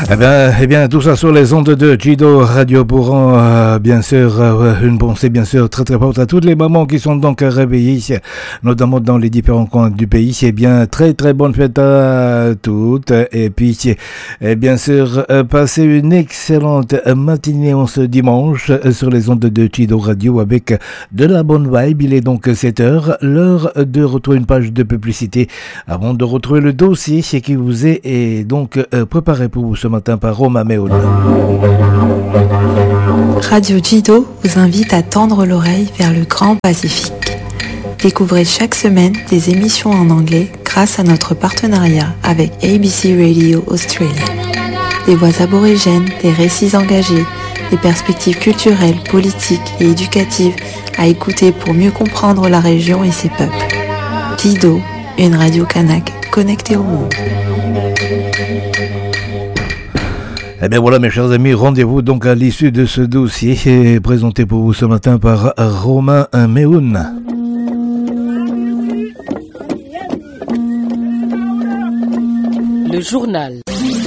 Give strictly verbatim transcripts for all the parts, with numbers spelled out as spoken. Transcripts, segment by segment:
Eh bien, eh bien, tout ça sur les ondes de Jido Radio pour euh, bien sûr euh, une pensée bien sûr très très forte à toutes les mamans qui sont donc réveillées, notamment dans les différents coins du pays. C'est bien très très bonne fête à toutes et puis et bien sûr euh, passez une excellente matinée en ce dimanche euh, sur les ondes de Jido Radio avec de la bonne vibe. Il est donc sept heures, l'heure de retrouver une page de publicité avant de retrouver le dossier qui vous est, est donc euh, préparé pour vous ce matin par Roma Meoun. Radio Jido vous invite à tendre l'oreille vers le grand Pacifique. Découvrez chaque semaine des émissions en anglais grâce à notre partenariat avec A B C Radio Australia. Des voix aborigènes, des récits engagés, des perspectives culturelles, politiques et éducatives à écouter pour mieux comprendre la région et ses peuples. Jido, une radio kanak connectée au monde. Eh bien voilà mes chers amis, rendez-vous donc à l'issue de ce dossier et présenté pour vous ce matin par Romain Meoun. Le journal.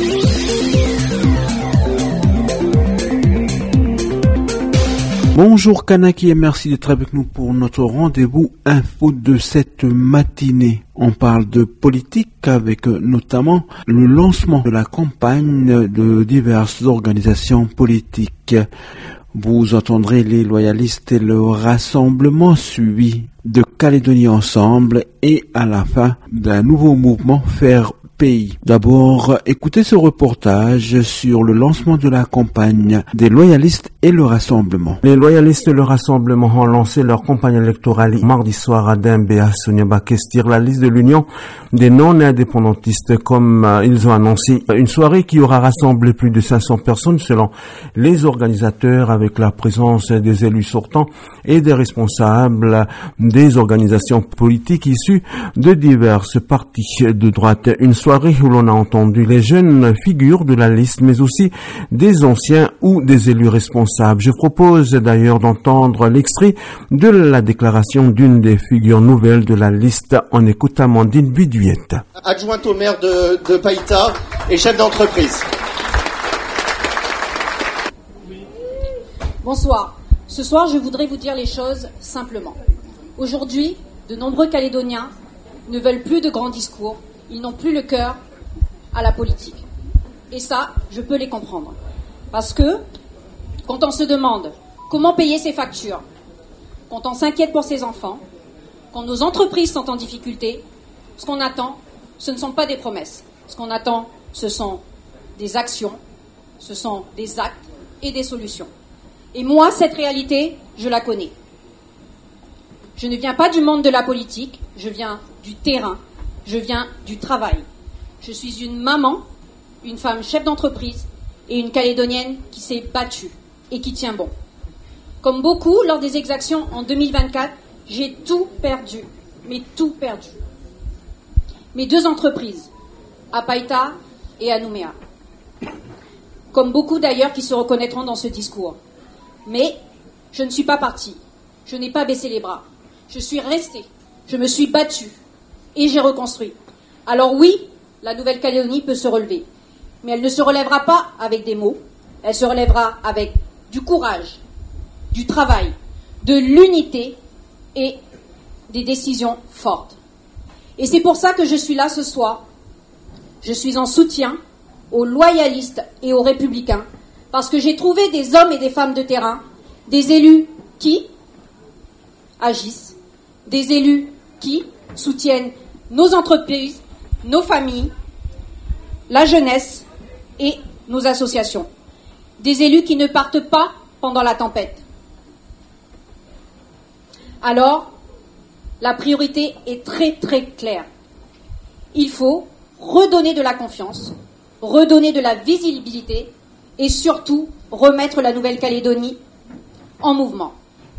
Bonjour Kanaki et merci d'être avec nous pour notre rendez-vous info de cette matinée. On parle de politique avec notamment le lancement de la campagne de diverses organisations politiques. Vous entendrez les loyalistes et le rassemblement suivi de Calédonie Ensemble et à la fin d'un nouveau mouvement Faire Pays. D'abord, écoutez ce reportage sur le lancement de la campagne des loyalistes et le rassemblement. Les loyalistes et le rassemblement ont lancé leur campagne électorale mardi soir à Dembe à Souniaba-Kestir, la liste de l'Union des non-indépendantistes, comme euh, ils ont annoncé. Une soirée qui aura rassemblé plus de cinq cents personnes selon les organisateurs, avec la présence des élus sortants et des responsables des organisations politiques issues de diverses partis de droite. Une soirée où l'on a entendu les jeunes figures de la liste, mais aussi des anciens ou des élus responsables. Je propose d'ailleurs d'entendre l'extrait de la déclaration d'une des figures nouvelles de la liste. En écoute Amandine Biduette. Adjointe au maire de, de Païta et chef d'entreprise. Bonsoir. Ce soir, je voudrais vous dire les choses simplement. Aujourd'hui, de nombreux Calédoniens ne veulent plus de grands discours. Ils n'ont plus le cœur à la politique. Et ça, je peux les comprendre. Parce que, quand on se demande comment payer ses factures, quand on s'inquiète pour ses enfants, quand nos entreprises sont en difficulté, ce qu'on attend, ce ne sont pas des promesses. Ce qu'on attend, ce sont des actions, ce sont des actes et des solutions. Et moi, cette réalité, je la connais. Je ne viens pas du monde de la politique, je viens du terrain, je viens du travail. Je suis une maman, une femme chef d'entreprise et une Calédonienne qui s'est battue et qui tient bon. Comme beaucoup, lors des exactions en deux mille vingt-quatre, j'ai tout perdu, mais tout perdu. Mes deux entreprises, à Païta et à Nouméa. Comme beaucoup d'ailleurs qui se reconnaîtront dans ce discours. Mais je ne suis pas partie, je n'ai pas baissé les bras. Je suis restée, je me suis battue et j'ai reconstruit. Alors oui, la Nouvelle-Calédonie peut se relever. Mais elle ne se relèvera pas avec des mots, elle se relèvera avec du courage, du travail, de l'unité et des décisions fortes. Et c'est pour ça que je suis là ce soir. Je suis en soutien aux loyalistes et aux républicains, parce que j'ai trouvé des hommes et des femmes de terrain, des élus qui agissent, des élus qui soutiennent nos entreprises, nos familles, la jeunesse et nos associations. Des élus qui ne partent pas pendant la tempête. Alors, la priorité est très très claire. Il faut redonner de la confiance, redonner de la visibilité et surtout remettre la Nouvelle-Calédonie en mouvement.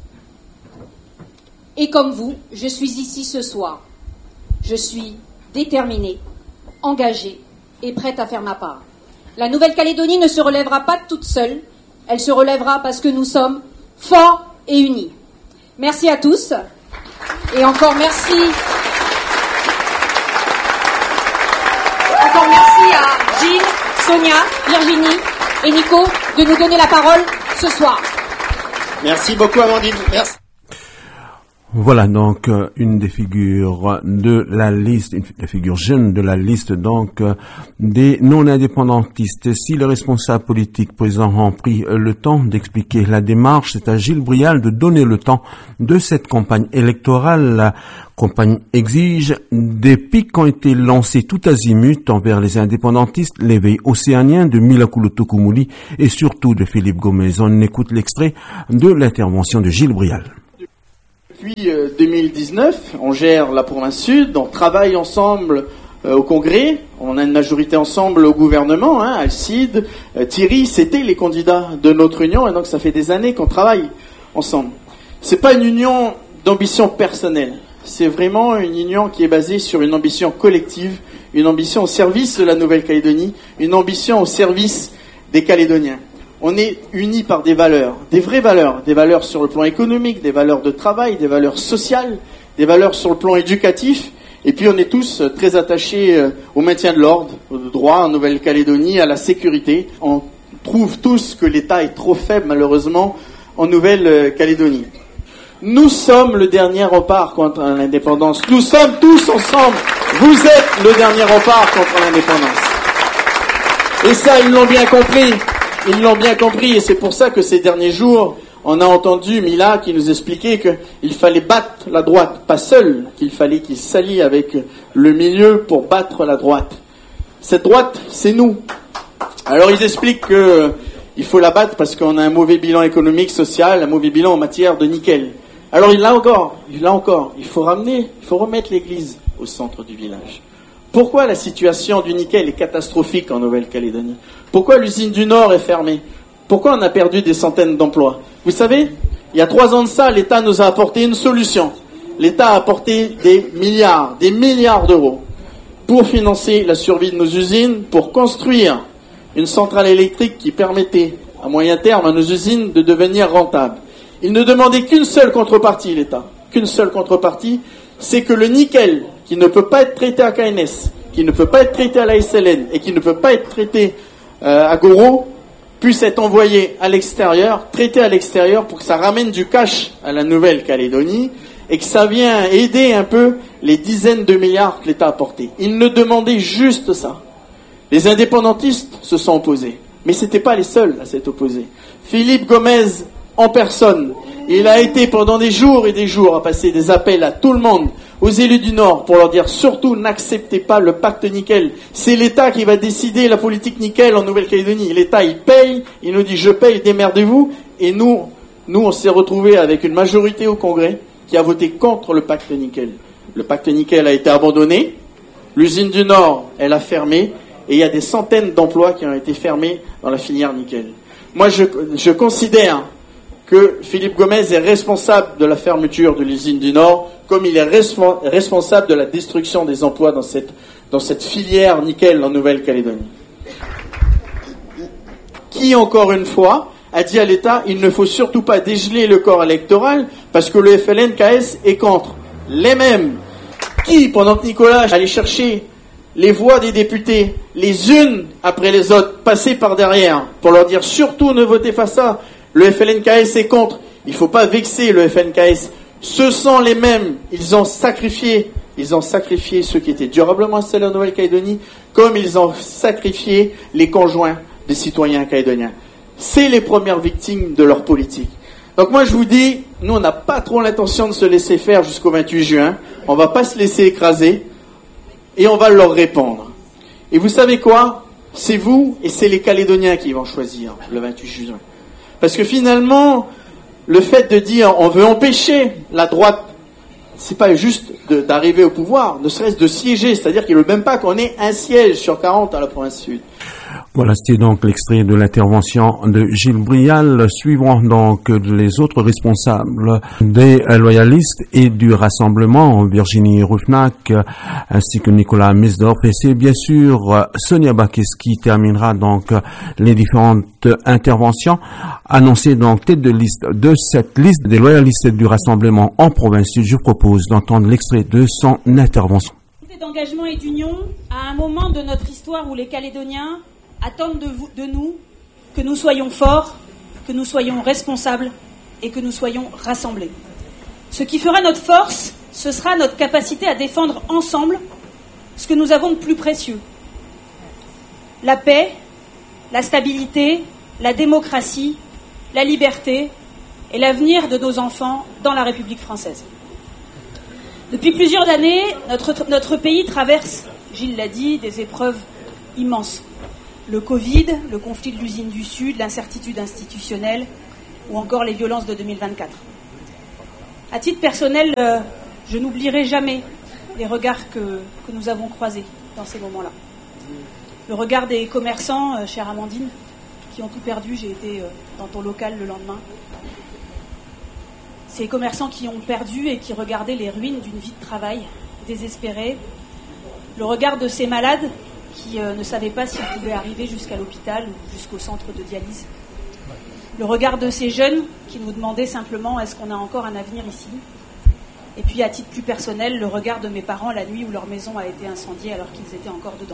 Et comme vous, je suis ici ce soir. Je suis déterminée, engagée et prête à faire ma part. La Nouvelle-Calédonie ne se relèvera pas toute seule, elle se relèvera parce que nous sommes forts et unis. Merci à tous et encore merci. Encore merci à Jean, Sonia, Virginie et Nico de nous donner la parole ce soir. Merci beaucoup Amandine. Merci. Voilà donc euh, une des figures de la liste, une des figures jeunes de la liste donc euh, des non-indépendantistes. Si les responsables politiques présents ont pris euh, le temps d'expliquer la démarche, c'est à Gilles Brial de donner le temps de cette campagne électorale. La campagne exige des pics ont été lancés tout azimut envers les indépendantistes, l'éveil océanien de Milakoulo Tokomouli et surtout de Philippe Gomez. On écoute l'extrait de l'intervention de Gilles Brial. Depuis deux mille dix-neuf, on gère la province sud, on travaille ensemble euh, au Congrès, on a une majorité ensemble au gouvernement, hein, Alcide, euh, Thierry, c'était les candidats de notre union, et donc ça fait des années qu'on travaille ensemble. C'est pas une union d'ambition personnelle, c'est vraiment une union qui est basée sur une ambition collective, une ambition au service de la Nouvelle-Calédonie, une ambition au service des Calédoniens. On est unis par des valeurs, des vraies valeurs, des valeurs sur le plan économique, des valeurs de travail, des valeurs sociales, des valeurs sur le plan éducatif. Et puis on est tous très attachés au maintien de l'ordre, au droit en Nouvelle-Calédonie, à la sécurité. On trouve tous que l'État est trop faible malheureusement en Nouvelle-Calédonie. Nous sommes le dernier rempart contre l'indépendance. Nous sommes tous ensemble. Vous êtes le dernier rempart contre l'indépendance. Et ça, ils l'ont bien compris. Ils l'ont bien compris et c'est pour ça que ces derniers jours, on a entendu Mila qui nous expliquait qu'il fallait battre la droite, pas seul, qu'il fallait qu'il s'allie avec le milieu pour battre la droite. Cette droite, c'est nous. Alors ils expliquent qu'il faut la battre parce qu'on a un mauvais bilan économique, social, un mauvais bilan en matière de nickel. Alors il l'a encore, il l'a encore, il faut ramener, il faut remettre l'église au centre du village. Pourquoi la situation du nickel est catastrophique en Nouvelle-Calédonie? Pourquoi l'usine du Nord est fermée? Pourquoi on a perdu des centaines d'emplois? Vous savez, il y a trois ans de ça, l'État nous a apporté une solution. L'État a apporté des milliards, des milliards d'euros pour financer la survie de nos usines, pour construire une centrale électrique qui permettait à moyen terme à nos usines de devenir rentables. Il ne demandait qu'une seule contrepartie, l'État, qu'une seule contrepartie, c'est que le nickel, qui ne peut pas être traité à K N S, qui ne peut pas être traité à la S L N et qui ne peut pas être traité euh, à Goro, puisse être envoyé à l'extérieur, traité à l'extérieur pour que ça ramène du cash à la Nouvelle-Calédonie et que ça vienne aider un peu les dizaines de milliards que l'État a apportés. Il ne demandait juste ça. Les indépendantistes se sont opposés, mais ce n'étaient pas les seuls à s'être opposés. Philippe Gomez en personne, il a été pendant des jours et des jours à passer des appels à tout le monde, aux élus du Nord, pour leur dire surtout n'acceptez pas le pacte nickel. C'est l'État qui va décider la politique nickel en Nouvelle-Calédonie. L'État, il paye, il nous dit je paye, démerdez-vous. Et nous, nous, on s'est retrouvés avec une majorité au Congrès qui a voté contre le pacte nickel. Le pacte nickel a été abandonné, l'usine du Nord, elle a fermé, et il y a des centaines d'emplois qui ont été fermés dans la filière nickel. Moi, je, je considère que Philippe Gomez est responsable de la fermeture de l'usine du Nord, comme il est respo- responsable de la destruction des emplois dans cette, dans cette filière nickel en Nouvelle-Calédonie. Qui, encore une fois, a dit à l'État, il ne faut surtout pas dégeler le corps électoral, parce que le F L N K S est contre. Les mêmes qui, pendant que Nicolas allait chercher les voix des députés, les unes après les autres, passer par derrière, pour leur dire surtout ne votez pas ça, le F L N K S est contre, il ne faut pas vexer le F L N K S. Ce sont les mêmes, ils ont sacrifié, ils ont sacrifié ceux qui étaient durablement installés en Nouvelle-Calédonie, comme ils ont sacrifié les conjoints des citoyens calédoniens. C'est les premières victimes de leur politique. Donc moi je vous dis, nous on n'a pas trop l'intention de se laisser faire jusqu'au vingt-huit juin, on ne va pas se laisser écraser, et on va leur répondre. Et vous savez quoi? C'est vous et c'est les Calédoniens qui vont choisir le vingt-huit juin. Parce que finalement, le fait de dire on veut empêcher la droite, c'est pas juste de, d'arriver au pouvoir, ne serait-ce de siéger, c'est-à-dire qu'il ne veut même pas qu'on ait un siège sur quarante à la province sud. Voilà, c'était donc l'extrait de l'intervention de Gilles Brial. Suivant donc les autres responsables des loyalistes et du rassemblement, Virginie Rufnac ainsi que Nicolas Misdorf. Et c'est bien sûr Sonia Bakis qui terminera donc les différentes interventions. Annoncée donc tête de liste de cette liste des loyalistes du rassemblement en province sud, je propose d'entendre l'extrait de son intervention. D'engagement et d'union à un moment de notre histoire où les Calédoniens attendent de, vous, de nous que nous soyons forts, que nous soyons responsables et que nous soyons rassemblés. Ce qui fera notre force, ce sera notre capacité à défendre ensemble ce que nous avons de plus précieux. La paix, la stabilité, la démocratie, la liberté et l'avenir de nos enfants dans la République française. Depuis plusieurs années, notre, notre pays traverse, Gilles l'a dit, des épreuves immenses. Le Covid, le conflit de l'usine du Sud, l'incertitude institutionnelle ou encore les violences de deux mille vingt-quatre. À titre personnel, euh, je n'oublierai jamais les regards que, que nous avons croisés dans ces moments-là. Le regard des commerçants, euh, chère Amandine, qui ont tout perdu. J'ai été euh, dans ton local le lendemain. Ces commerçants qui ont perdu et qui regardaient les ruines d'une vie de travail, désespérés. Le regard de ces malades qui euh, ne savaient pas s'ils pouvaient arriver jusqu'à l'hôpital ou jusqu'au centre de dialyse. Le regard de ces jeunes qui nous demandaient simplement est-ce qu'on a encore un avenir ici. Et puis à titre plus personnel, le regard de mes parents la nuit où leur maison a été incendiée alors qu'ils étaient encore dedans.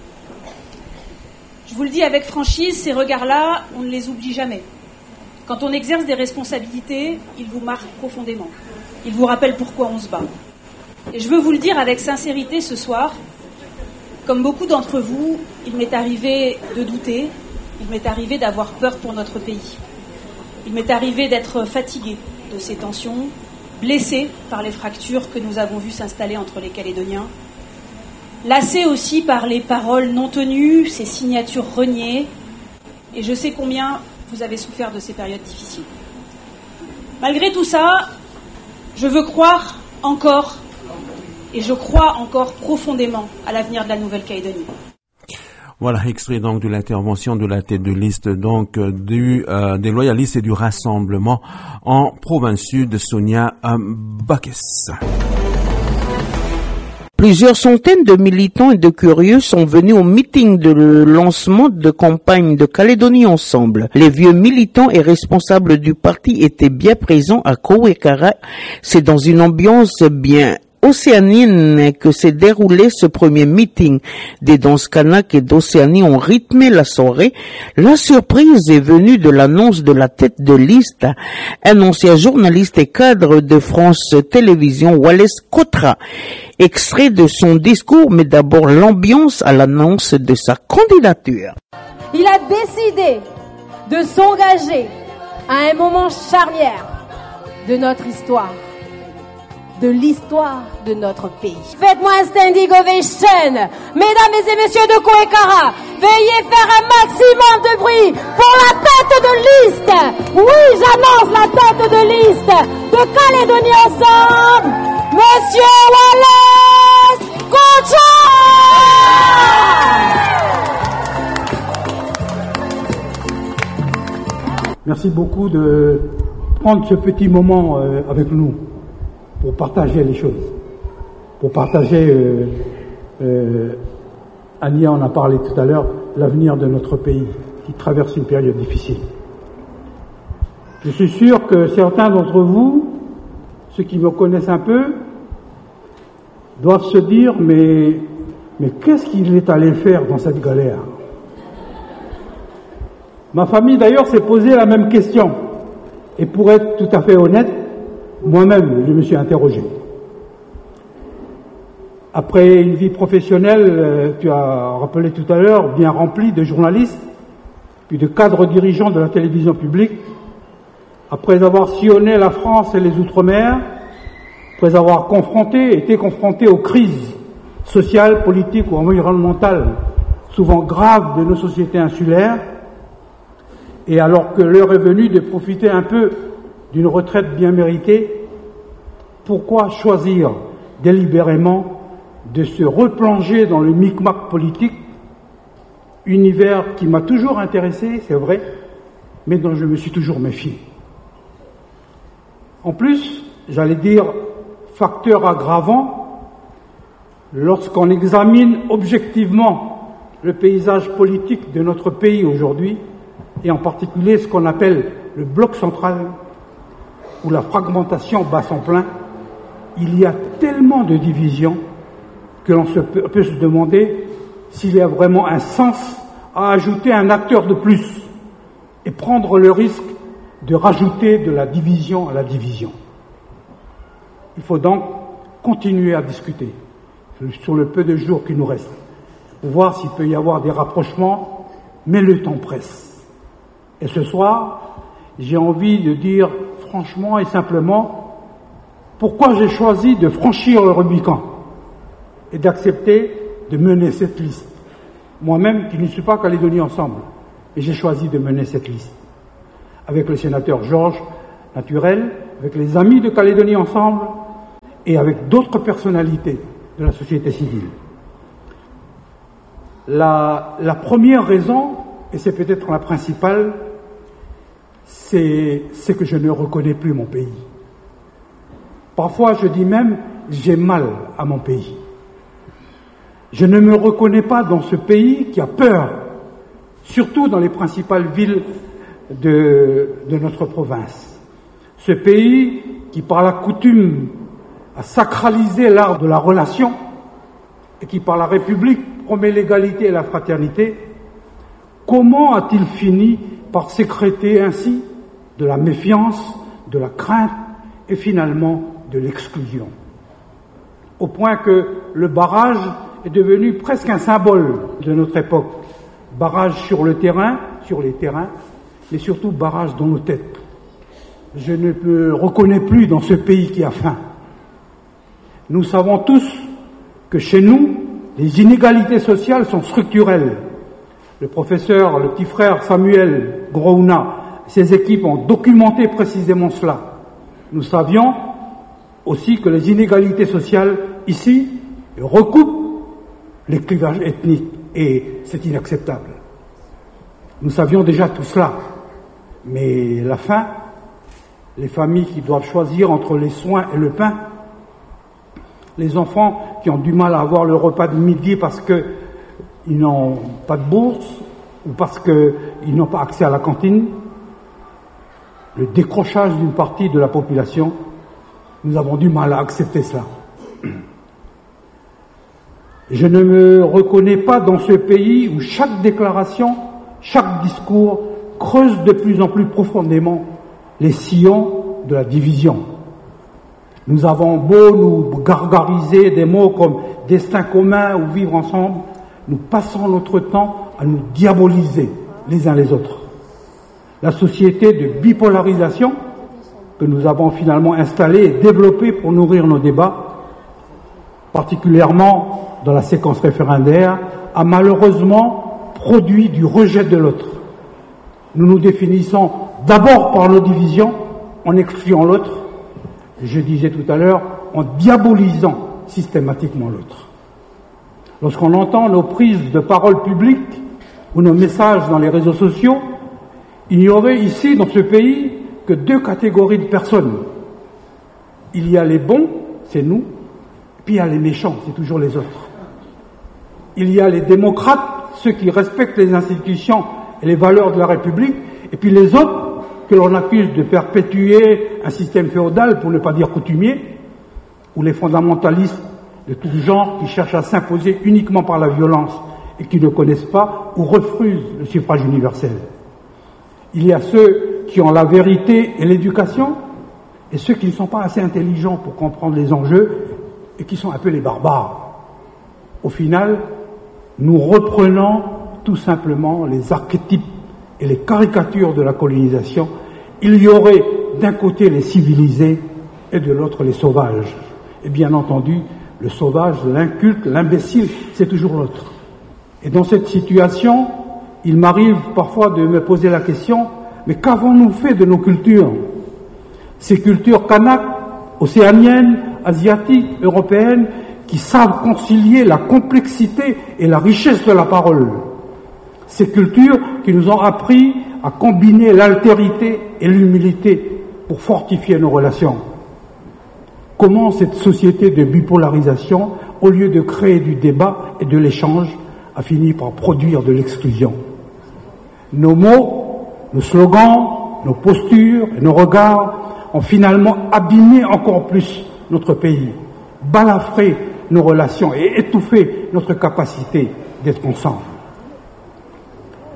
Je vous le dis avec franchise, ces regards-là, on ne les oublie jamais. Quand on exerce des responsabilités, ils vous marquent profondément. Ils vous rappellent pourquoi on se bat. Et je veux vous le dire avec sincérité ce soir, comme beaucoup d'entre vous, il m'est arrivé de douter, il m'est arrivé d'avoir peur pour notre pays. Il m'est arrivé d'être fatigué de ces tensions, blessé par les fractures que nous avons vues s'installer entre les Calédoniens, lassé aussi par les paroles non tenues, ces signatures reniées, et je sais combien vous avez souffert de ces périodes difficiles. Malgré tout ça, je veux croire encore, et je crois encore profondément à l'avenir de la Nouvelle-Calédonie. Voilà, extrait donc de l'intervention de la tête de liste donc du euh, des loyalistes et du Rassemblement en province sud, Sonia Bakes. Plusieurs centaines de militants et de curieux sont venus au meeting de lancement de campagne de Calédonie Ensemble. Les vieux militants et responsables du parti étaient bien présents à Kowekara. C'est dans une ambiance bien océanienne que s'est déroulé ce premier meeting. Des danses kanak et d'Océanie ont rythmé la soirée. La surprise est venue de l'annonce de la tête de liste, un ancien journaliste et cadre de France Télévisions, Wallace Kotra. Extrait de son discours, mais d'abord l'ambiance à l'annonce de sa candidature. Il a décidé de s'engager à un moment charnière de notre histoire, de l'histoire de notre pays. Faites-moi un standing ovation, mesdames et messieurs de Kowekara. Veuillez faire un maximum de bruit pour la tête de liste. Oui, j'annonce la tête de liste de Calédonie Ensemble, Monsieur Wallace Kotra. Merci beaucoup de prendre ce petit moment euh, avec nous pour partager les choses, pour partager, euh, euh, Ania en a parlé tout à l'heure, l'avenir de notre pays qui traverse une période difficile. Je suis sûr que certains d'entre vous, ceux qui me connaissent un peu, doivent se dire mais, mais qu'est-ce qu'il est allé faire dans cette galère? Ma famille d'ailleurs s'est posé la même question. Et pour être tout à fait honnête, moi-même, je me suis interrogé. Après une vie professionnelle, tu as rappelé tout à l'heure, bien remplie de journalistes, puis de cadres dirigeants de la télévision publique, après avoir sillonné la France et les Outre-mer, après avoir confronté, été confronté aux crises sociales, politiques ou environnementales, souvent graves de nos sociétés insulaires, et alors que l'heure est venue de profiter un peu d'une retraite bien méritée, pourquoi choisir délibérément de se replonger dans le micmac politique, univers qui m'a toujours intéressé, c'est vrai, mais dont je me suis toujours méfié. En plus, j'allais dire, facteur aggravant, lorsqu'on examine objectivement le paysage politique de notre pays aujourd'hui, et en particulier ce qu'on appelle le bloc central, où la fragmentation bat son plein, il y a tellement de divisions que l'on se peut, peut se demander s'il y a vraiment un sens à ajouter un acteur de plus et prendre le risque de rajouter de la division à la division. Il faut donc continuer à discuter sur le peu de jours qui nous restent, pour voir s'il peut y avoir des rapprochements, mais le temps presse. Et ce soir, j'ai envie de dire franchement et simplement pourquoi j'ai choisi de franchir le Rubicon et d'accepter de mener cette liste. Moi-même, qui ne suis pas Calédonie Ensemble, et j'ai choisi de mener cette liste. Avec le sénateur Georges Naturel, avec les amis de Calédonie Ensemble, et avec d'autres personnalités de la société civile. La, la première raison, et c'est peut-être la principale, c'est, c'est que je ne reconnais plus mon pays. Parfois, je dis même, j'ai mal à mon pays. Je ne me reconnais pas dans ce pays qui a peur, surtout dans les principales villes de, de notre province. Ce pays qui, par la coutume, a sacralisé l'art de la relation et qui, par la République, promet l'égalité et la fraternité, comment a-t-il fini par sécréter ainsi de la méfiance, de la crainte et finalement de l'exclusion? Au point que le barrage est devenu presque un symbole de notre époque. Barrage sur le terrain, sur les terrains, mais surtout barrage dans nos têtes. Je ne me reconnais plus dans ce pays qui a faim. Nous savons tous que chez nous, les inégalités sociales sont structurelles. Le professeur, le petit frère Samuel Grouna, ses équipes ont documenté précisément cela. Nous savions aussi que les inégalités sociales ici recoupent les clivages ethniques et c'est inacceptable. Nous savions déjà tout cela, mais la faim, les familles qui doivent choisir entre les soins et le pain, les enfants qui ont du mal à avoir le repas de midi parce qu'ils n'ont pas de bourse ou parce qu'ils n'ont pas accès à la cantine, le décrochage d'une partie de la population, nous avons du mal à accepter cela. Je ne me reconnais pas dans ce pays où chaque déclaration, chaque discours creuse de plus en plus profondément les sillons de la division. Nous avons beau nous gargariser des mots comme destin commun ou vivre ensemble, nous passons notre temps à nous diaboliser les uns les autres. La société de bipolarisation que nous avons finalement installée et développée pour nourrir nos débats, particulièrement dans la séquence référendaire, a malheureusement produit du rejet de l'autre. Nous nous définissons d'abord par nos divisions, en excluant l'autre, je disais tout à l'heure, en diabolisant systématiquement l'autre. Lorsqu'on entend nos prises de parole publiques ou nos messages dans les réseaux sociaux, il n'y aurait ici, dans ce pays, que deux catégories de personnes. Il y a les bons, c'est nous, puis il y a les méchants, c'est toujours les autres. Il y a les démocrates, ceux qui respectent les institutions et les valeurs de la République, et puis les autres que l'on accuse de perpétuer un système féodal, pour ne pas dire coutumier, ou les fondamentalistes de tout genre qui cherchent à s'imposer uniquement par la violence et qui ne connaissent pas ou refusent le suffrage universel. Il y a ceux qui ont la vérité et l'éducation, et ceux qui ne sont pas assez intelligents pour comprendre les enjeux et qui sont un peu les barbares. Au final, nous reprenons tout simplement les archétypes et les caricatures de la colonisation. Il y aurait d'un côté les civilisés et de l'autre les sauvages. Et bien entendu, le sauvage, l'inculte, l'imbécile, c'est toujours l'autre. Et dans cette situation, il m'arrive parfois de me poser la question, mais qu'avons-nous fait de nos cultures? Ces cultures kanak, océaniennes, asiatiques, européennes, qui savent concilier la complexité et la richesse de la parole. Ces cultures qui nous ont appris à combiner l'altérité et l'humilité pour fortifier nos relations. Comment cette société de bipolarisation, au lieu de créer du débat et de l'échange, a fini par produire de l'exclusion? Nos mots, nos slogans, nos postures et nos regards ont finalement abîmé encore plus notre pays, balafré nos relations et étouffé notre capacité d'être ensemble.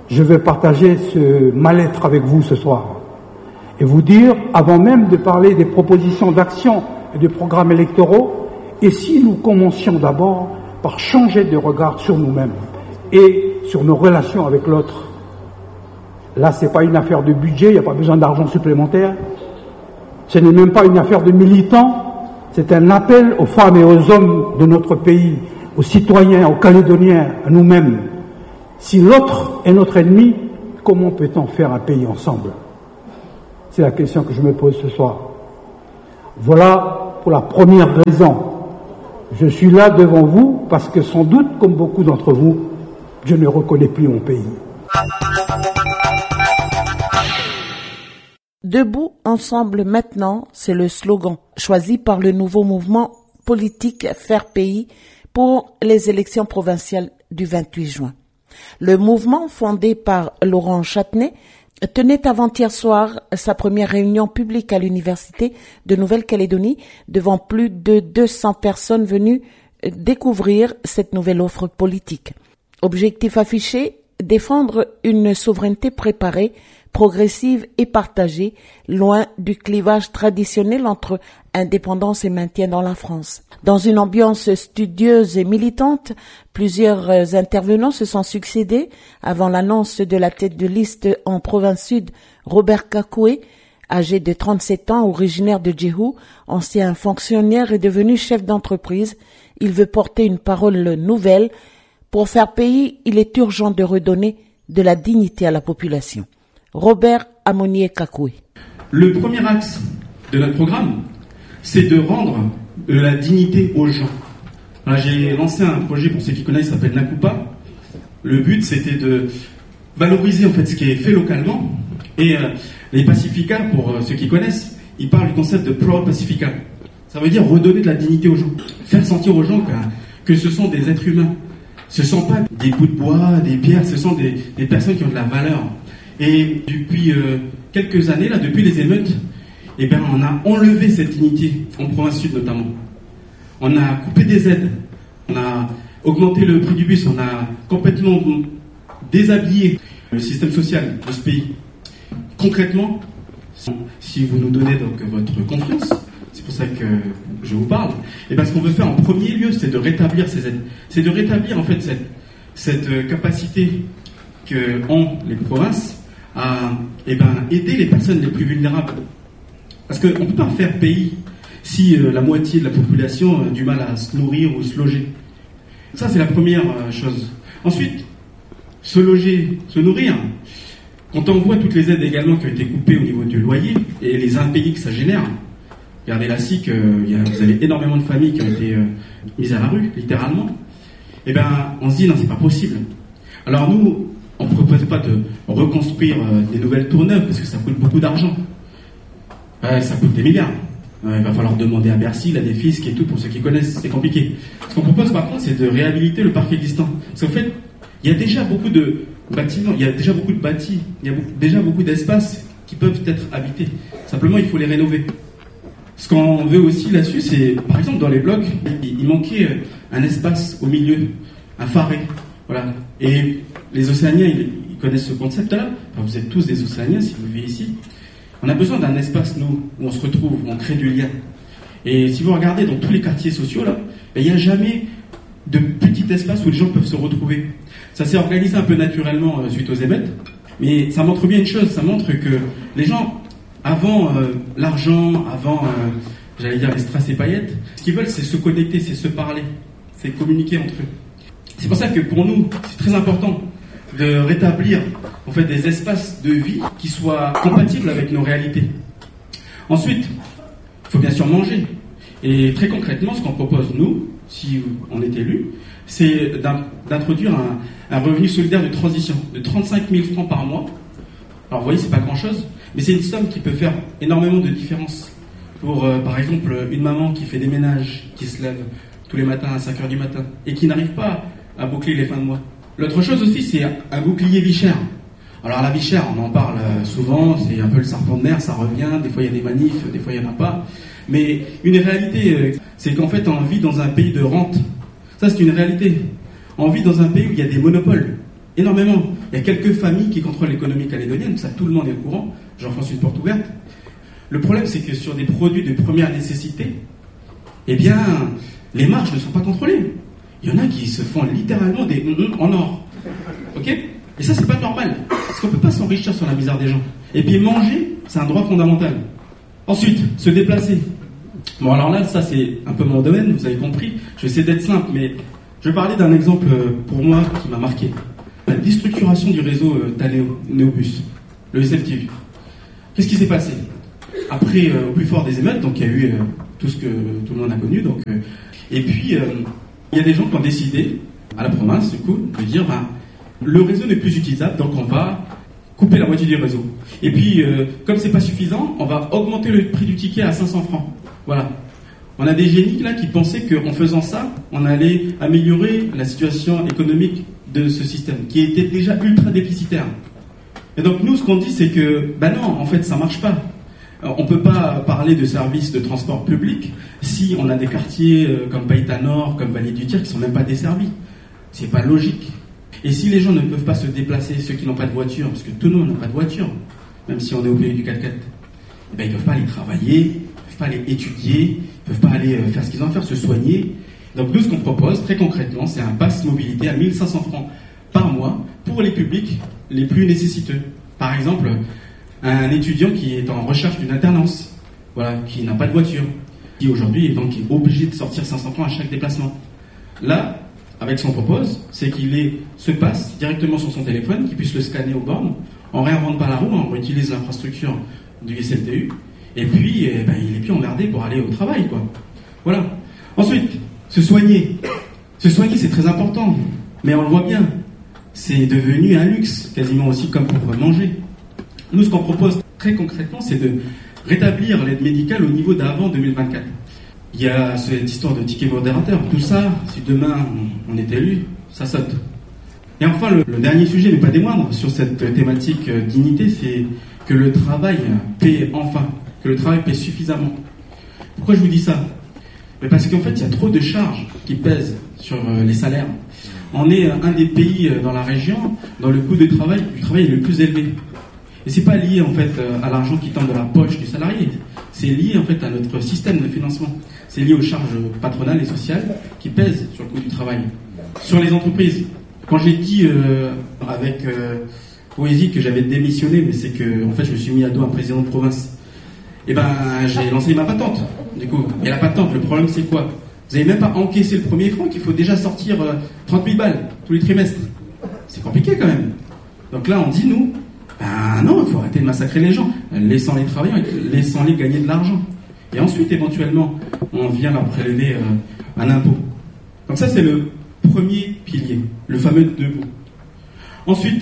je vais partager ce mal-être avec vous ce soir et vous dire, avant même de parler des propositions d'action et de programmes électoraux, et si nous commencions d'abord par changer de regard sur nous-mêmes et sur nos relations avec l'autre. Là, ce n'est pas une affaire de budget, il n'y a pas besoin d'argent supplémentaire. Ce n'est même pas une affaire de militants, c'est un appel aux femmes et aux hommes de notre pays, aux citoyens, aux Calédoniens, à nous-mêmes. Si l'autre est notre ennemi, comment peut-on faire un pays ensemble? C'est la question que je me pose ce soir. Voilà pour la première raison. Je suis là devant vous parce que sans doute, comme beaucoup d'entre vous, je ne reconnais plus mon pays. Debout ensemble maintenant, c'est le slogan choisi par le nouveau mouvement politique Faire Pays pour les élections provinciales du vingt-huit juin. Le mouvement, fondé par Laurent Châtenay, tenait avant-hier soir sa première réunion publique à l'Université de Nouvelle-Calédonie devant plus de deux cents personnes venues découvrir cette nouvelle offre politique. Objectif affiché, défendre une souveraineté préparée, progressive et partagée, loin du clivage traditionnel entre indépendance et maintien dans la France. Dans une ambiance studieuse et militante, plusieurs intervenants se sont succédés avant l'annonce de la tête de liste en province sud, Robert Kakoué, âgé de trente-sept ans, originaire de Djehou, ancien fonctionnaire et devenu chef d'entreprise. Il veut porter une parole nouvelle. Pour faire pays, il est urgent de redonner de la dignité à la population. Robert Amonier Kakoué. Le premier axe de notre programme, c'est de rendre de la dignité aux gens. Alors, j'ai lancé un projet, pour ceux qui connaissent, qui s'appelle Nakupa. Le but, c'était de valoriser en fait ce qui est fait localement. Et euh, les Pacifica, pour euh, ceux qui connaissent, ils parlent du concept de Proud Pacifica. Ça veut dire redonner de la dignité aux gens. Faire sentir aux gens que, que ce sont des êtres humains. Ce ne sont pas des bouts de bois, des pierres, ce sont des, des personnes qui ont de la valeur. Et depuis euh, quelques années, là, depuis les émeutes, eh bien, on a enlevé cette dignité, en province sud notamment. On a coupé des aides, on a augmenté le prix du bus, on a complètement déshabillé le système social de ce pays. Concrètement, si vous nous donnez donc votre confiance, c'est pour ça que je vous parle, et bien ce qu'on veut faire en premier lieu, c'est de rétablir ces aides. C'est de rétablir en fait cette, cette capacité qu'ont les provinces à eh ben, aider les personnes les plus vulnérables. Parce qu'on ne peut pas faire pays si euh, la moitié de la population a du mal à se nourrir ou se loger. Ça, c'est la première euh, chose. Ensuite, se loger, se nourrir. Quand on voit toutes les aides également qui ont été coupées au niveau du loyer et les impayés que ça génère, regardez la S I C, euh, y a, vous avez énormément de familles qui ont été euh, mises à la rue, littéralement. Eh bien, on se dit, non, c'est pas possible. Alors nous, on ne propose pas de reconstruire euh, des nouvelles tours neuves parce que ça coûte beaucoup d'argent. Ouais, ça coûte des milliards. Ouais, il va falloir demander à Bercy, la défisque et tout, pour ceux qui connaissent, c'est compliqué. Ce qu'on propose par contre, c'est de réhabiliter le parc existant. Parce qu'en fait, il y a déjà beaucoup de bâtiments, il y a déjà beaucoup de bâtis, il y a beaucoup, déjà beaucoup d'espaces qui peuvent être habités. Simplement, il faut les rénover. Ce qu'on veut aussi là-dessus, c'est, par exemple, dans les blocs, il, il manquait un espace au milieu, un faré. Voilà. Et les Océaniens, ils, ils connaissent ce concept-là. Enfin, vous êtes tous des Océaniens si vous vivez ici. On a besoin d'un espace, nous, où on se retrouve, où on crée du lien. Et si vous regardez dans tous les quartiers sociaux, là, il n'y a jamais de petit espace où les gens peuvent se retrouver. Ça s'est organisé un peu naturellement euh, suite aux émeutes, mais ça montre bien une chose, ça montre que les gens, avant euh, l'argent, avant, euh, j'allais dire, les strass et paillettes, ce qu'ils veulent, c'est se connecter, c'est se parler, c'est communiquer entre eux. C'est pour ça que pour nous, c'est très important de rétablir en fait des espaces de vie qui soient compatibles avec nos réalités. Ensuite, il faut bien sûr manger. Et très concrètement, ce qu'on propose nous, si on est élu, c'est d'introduire un, un revenu solidaire de transition de trente-cinq mille francs par mois. Alors vous voyez, c'est pas grand-chose, mais c'est une somme qui peut faire énormément de différence. Pour, euh, par exemple, une maman qui fait des ménages, qui se lève tous les matins à cinq heures du matin et qui n'arrive pas à boucler les fins de mois. L'autre chose aussi, c'est un bouclier vie chère. Alors la vie chère, on en parle souvent, c'est un peu le serpent de mer, ça revient, des fois il y a des manifs, des fois il n'y en a pas. Mais une réalité, c'est qu'en fait on vit dans un pays de rente. Ça c'est une réalité. On vit dans un pays où il y a des monopoles, énormément. Il y a quelques familles qui contrôlent l'économie calédonienne, ça tout le monde est au courant, j'enfonce une porte ouverte. Le problème, c'est que sur des produits de première nécessité, eh bien, les marges ne sont pas contrôlées. Il y en a qui se font littéralement des mm-mm en or. Ok ? Et ça, c'est pas normal. Parce qu'on ne peut pas s'enrichir sur la misère des gens. Et puis manger, c'est un droit fondamental. Ensuite, se déplacer. Bon, alors là, ça, c'est un peu mon domaine, vous avez compris. Je vais essayer d'être simple, mais je vais parler d'un exemple pour moi qui m'a marqué. La déstructuration du réseau euh, Taléo, Néobus, le S F T U. Qu'est-ce qui s'est passé ? Après, euh, au plus fort des émeutes, donc il y a eu euh, tout ce que tout le monde a connu. Donc, euh, et puis, euh, il y a des gens qui ont décidé, à la province, du coup, de dire, bah, le réseau n'est plus utilisable, donc on va couper la moitié du réseau. Et puis, euh, comme c'est pas suffisant, on va augmenter le prix du ticket à cinq cents francs. Voilà. On a des génies là qui pensaient qu'en faisant ça, on allait améliorer la situation économique de ce système, qui était déjà ultra déficitaire. Et donc nous, ce qu'on dit, c'est que, ben non, en fait, ça marche pas. On ne peut pas parler de services de transport public si on a des quartiers comme Païta Nord, comme Vallée du Tir, qui ne sont même pas desservis. C'est pas logique. Et si les gens ne peuvent pas se déplacer, ceux qui n'ont pas de voiture, parce que tout le monde n'a pas de voiture, même si on est au pays du quatre-quatre, eh ben, ils ne peuvent pas aller travailler, ils ne peuvent pas aller étudier, ils ne peuvent pas aller faire ce qu'ils ont à faire, se soigner. Donc nous, ce qu'on propose, très concrètement, c'est un pass mobilité à mille cinq cents francs par mois pour les publics les plus nécessiteux. Par exemple, un étudiant qui est en recherche d'une alternance, voilà, qui n'a pas de voiture, qui aujourd'hui est donc obligé de sortir cinq cents francs à chaque déplacement. Là, avec ce qu'on propose, c'est qu'il ait ce pass directement sur son téléphone, qu'il puisse le scanner aux bornes, on ne réinvente pas la roue, on réutilise l'infrastructure du S F T U, et puis eh ben, il est plus emmerdé pour aller au travail, quoi. Voilà. Ensuite, se soigner. Se soigner, c'est très important, mais on le voit bien, c'est devenu un luxe, quasiment aussi comme pour manger. Nous, ce qu'on propose très concrètement, c'est de rétablir l'aide médicale au niveau d'avant deux mille vingt-quatre. Il y a cette histoire de ticket modérateur. Tout ça, si demain on est élu, ça saute. Et enfin, le, le dernier sujet, mais pas des moindres, sur cette thématique euh, dignité, c'est que le travail paie enfin, que le travail paie suffisamment. Pourquoi je vous dis ça ? Mais parce qu'en fait, il y a trop de charges qui pèsent sur euh, les salaires. On est un des pays euh, dans la région dans le coût du travail, du travail est le plus élevé. Et c'est pas lié en fait à l'argent qui tombe de la poche du salarié. C'est lié en fait à notre système de financement. C'est lié aux charges patronales et sociales qui pèsent sur le coût du travail. Sur les entreprises, quand j'ai dit euh, avec euh, poésie que j'avais démissionné, mais c'est que en fait je me suis mis à dos un président de province. Et ben j'ai lancé ma patente. Du coup, et la patente, le problème c'est quoi ? Vous n'avez même pas encaissé le premier franc qu'il faut déjà sortir euh, trente mille balles tous les trimestres. C'est compliqué quand même. Donc là on dit nous. Ben non, il faut arrêter de massacrer les gens, laissant-les travailler, laissant-les gagner de l'argent. Et ensuite, éventuellement, on vient leur prélever euh, un impôt. Donc ça, c'est le premier pilier, le fameux debout. Ensuite,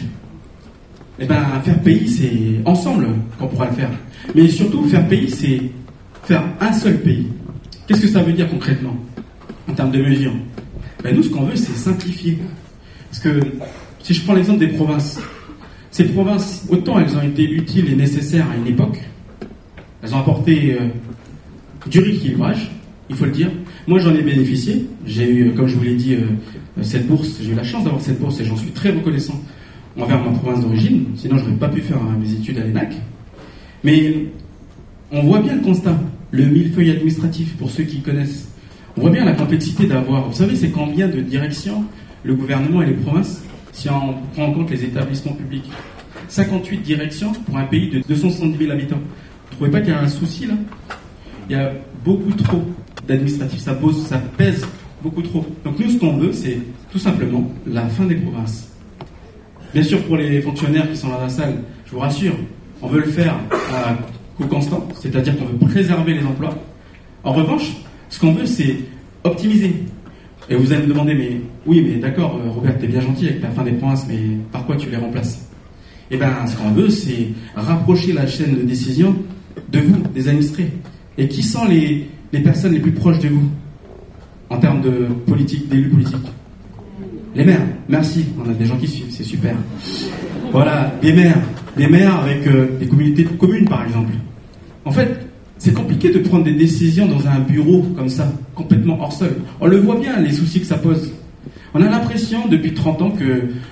eh ben, faire pays, c'est ensemble qu'on pourra le faire. Mais surtout, faire pays, c'est faire un seul pays. Qu'est-ce que ça veut dire concrètement, en termes de mesures ? Ben nous, ce qu'on veut, c'est simplifier. Parce que, si je prends l'exemple des provinces, ces provinces, autant elles ont été utiles et nécessaires à une époque, elles ont apporté euh, du rééquilibrage, il faut le dire. Moi, j'en ai bénéficié. J'ai eu, comme je vous l'ai dit, euh, cette bourse. J'ai eu la chance d'avoir cette bourse et j'en suis très reconnaissant envers ma province d'origine. Sinon, je n'aurais pas pu faire hein, mes études à l'E N A C. Mais on voit bien le constat, le millefeuille administratif pour ceux qui connaissent. On voit bien la complexité d'avoir. Vous savez, c'est combien de directions le gouvernement et les provinces, si on prend en compte les établissements publics. cinquante-huit directions pour un pays de deux cent soixante-dix mille habitants. Vous ne trouvez pas qu'il y a un souci là ? Il y a beaucoup trop d'administratifs, ça, pose, ça pèse beaucoup trop. Donc nous, ce qu'on veut, c'est tout simplement la fin des provinces. Bien sûr, pour les fonctionnaires qui sont dans la salle, je vous rassure, on veut le faire à coût constant, c'est-à-dire qu'on veut préserver les emplois. En revanche, ce qu'on veut, c'est optimiser. Et vous allez me demander, mais oui, mais d'accord, Robert, t'es bien gentil avec la fin des provinces, mais par quoi tu les remplaces ? Eh bien, ce qu'on veut, c'est rapprocher la chaîne de décision de vous, des administrés. Et qui sont les, les personnes les plus proches de vous, en termes de politique, d'élus politiques ? Les maires. Merci, on a des gens qui suivent, c'est super. Voilà, des maires. Des maires avec euh, des communautés de communes, par exemple. En fait, c'est compliqué de prendre des décisions dans un bureau comme ça, complètement hors sol. On le voit bien, les soucis que ça pose. On a l'impression, depuis trente ans, que bah,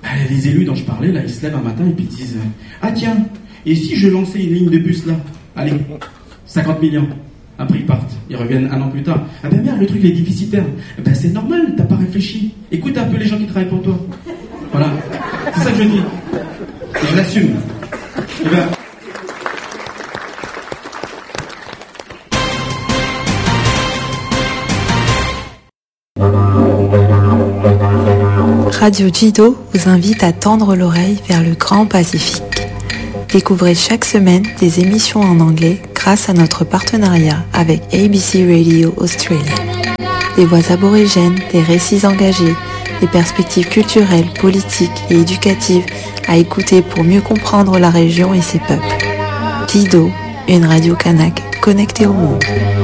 les élus dont je parlais, là, ils se lèvent un matin et puis ils disent « Ah tiens, et si je lançais une ligne de bus là? Allez, cinquante millions. » Après ils partent, ils reviennent un an plus tard. « Ah ben merde, le truc il est déficitaire. » Ben c'est normal, t'as pas réfléchi. Écoute un peu les gens qui travaillent pour toi. Voilà, c'est ça que je dis. Et je l'assume. Et ben... Radio Jido vous invite à tendre l'oreille vers le grand Pacifique. Découvrez chaque semaine des émissions en anglais grâce à notre partenariat avec A B C Radio Australia. Des voix aborigènes, des récits engagés, des perspectives culturelles, politiques et éducatives à écouter pour mieux comprendre la région et ses peuples. Jido, une radio kanak connectée au monde.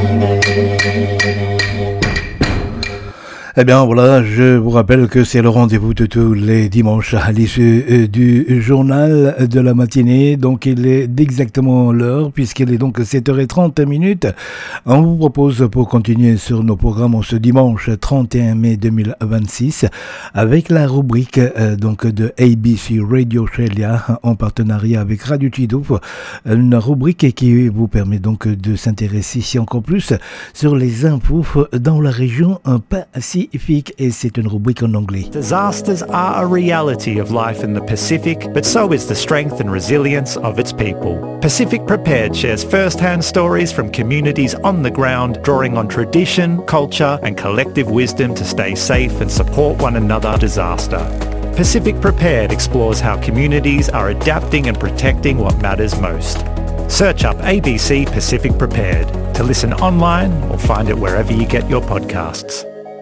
Eh bien voilà, je vous rappelle que c'est le rendez-vous de tous les dimanches à l'issue du journal de la matinée. Donc il est exactement l'heure puisqu'il est donc sept heures trente minutes. On vous propose pour continuer sur nos programmes en ce dimanche trente et un mai deux mille vingt-six avec la rubrique euh, donc de A B C Radio Australia en partenariat avec Radio Jido. Une rubrique qui vous permet donc de s'intéresser encore plus sur les infos dans la région Pacifique. Et c'est une rubrique en anglais. Disasters are a reality of life in the Pacific, but so is the strength and resilience of its people. Pacific Prepared shares first-hand stories from communities on the ground, drawing on tradition, culture and collective wisdom to stay safe and support one another in disaster. Pacific Prepared explores how communities are adapting and protecting what matters most. Search up A B C Pacific Prepared to listen online or find it wherever you get your podcasts.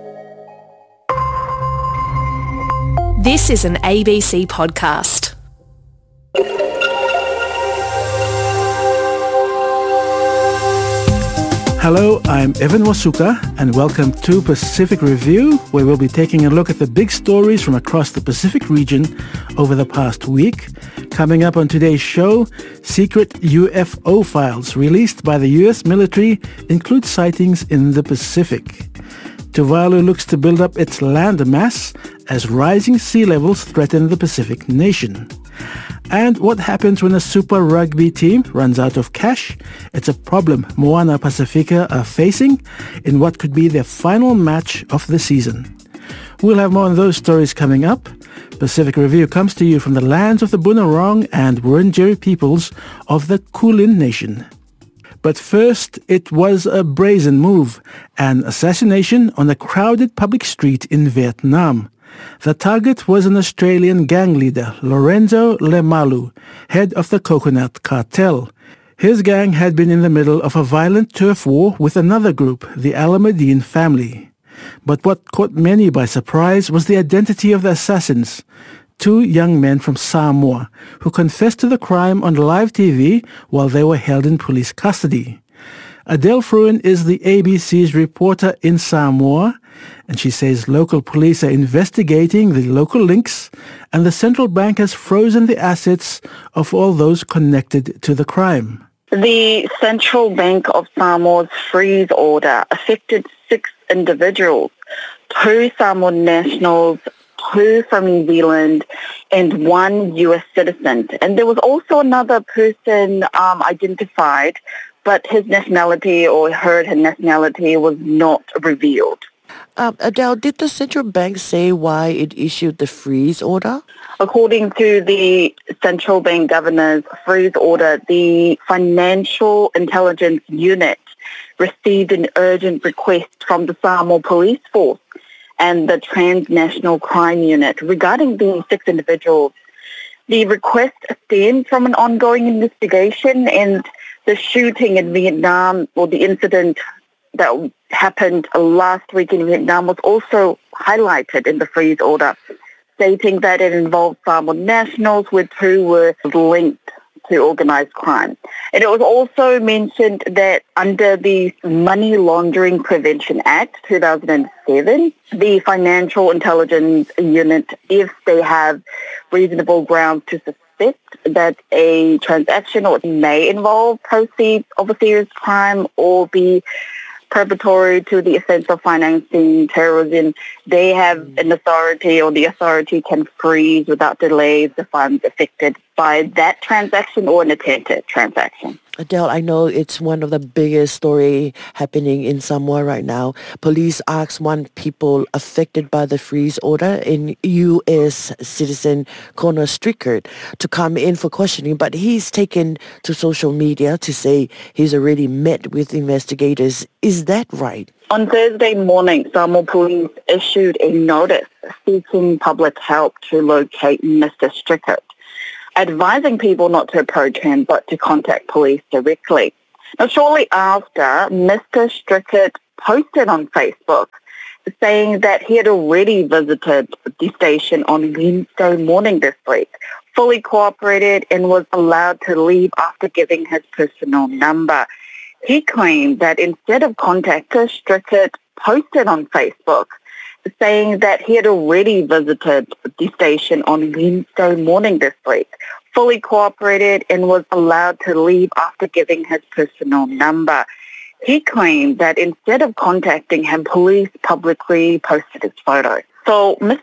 This is an A B C podcast. Hello, I'm Evan Wasuka, and welcome to Pacific Review, where we'll be taking a look at the big stories from across the Pacific region over the past week. Coming up on today's show, secret U F O files released by the U S military include sightings in the Pacific. Tuvalu looks to build up its land mass as rising sea levels threaten the Pacific nation. And what happens when a Super Rugby team runs out of cash? It's a problem Moana Pacifica are facing in what could be their final match of the season. We'll have more on those stories coming up. Pacific Review comes to you from the lands of the Bunurong and Wurundjeri peoples of the Kulin Nation. But first, it was a brazen move, an assassination on a crowded public street in Vietnam. The target was an Australian gang leader, Lorenzo Lemalu, head of the Coconut Cartel. His gang had been in the middle of a violent turf war with another group, the Alameddine family. But what caught many by surprise was the identity of the assassins. Two young men from Samoa who confessed to the crime on live T V while they were held in police custody. Adele Fruin is the A B C's reporter in Samoa, and she says local police are investigating the local links and the central bank has frozen the assets of all those connected to the crime. The Central Bank of Samoa's freeze order affected six individuals, two Samoan nationals, two from New Zealand, and one U S citizen. And there was also another person um, identified, but his nationality or her nationality was not revealed. Um, Adele, did the central bank say why it issued the freeze order? According to the central bank governor's freeze order, the Financial Intelligence Unit received an urgent request from the Samoa Police Force and the Transnational Crime Unit regarding the six individuals. The request stemmed from an ongoing investigation, and the shooting in Vietnam, or the incident that happened last week in Vietnam, was also highlighted in the freeze order, stating that it involved Samoan nationals with who were linked to organized crime. And it was also mentioned that under the Money Laundering Prevention Act two thousand seven, the Financial Intelligence Unit, if they have reasonable grounds to suspect that a transaction or may involve proceeds of a serious crime or be preparatory to the offence of financing terrorism, they have an authority, or the authority can freeze without delay the funds affected by that transaction or an attempted transaction. Adele, I know it's one of the biggest story happening in Samoa right now. Police asked one people affected by the freeze order in U S citizen Connor Strickert to come in for questioning, but he's taken to social media to say he's already met with investigators. Is that right? On Thursday morning, Samoa Police issued a notice seeking public help to locate Mister Strickert, advising people not to approach him but to contact police directly. Now, shortly after, Mister Strickert posted on Facebook saying that he had already visited the station on Wednesday morning this week, fully cooperated and was allowed to leave after giving his personal number. He claimed that instead of contacting Strickert, posted on Facebook saying that he had already visited the station on Wednesday morning this week, fully cooperated and was allowed to leave after giving his personal number. He claimed that instead of contacting him, police publicly posted his photo. So Mister